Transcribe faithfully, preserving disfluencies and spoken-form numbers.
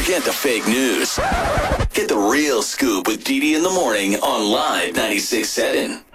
Forget the fake news. Get the real scoop with Dee Dee in the morning on Live ninety-six point seven.